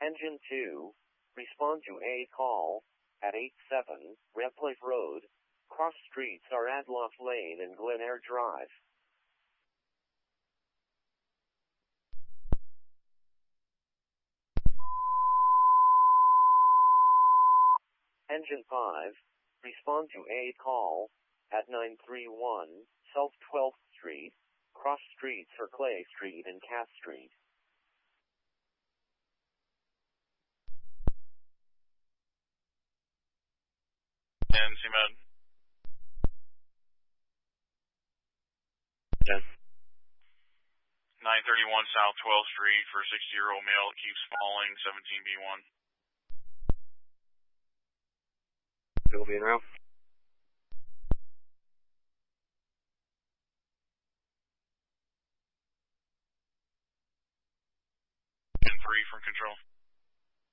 Engine 2, respond to a call at 87 Redcliffe Road. Cross streets are Adloff Lane and Glen Eyre Drive. Engine 5, respond to a call at 931 South 12th Street. Cross streets are Clay Street and Cass Street. And CMAD. 10. 931 South 12th Street for a 60-year-old male that keeps falling, 17B1. Will be in row. And 3 from control.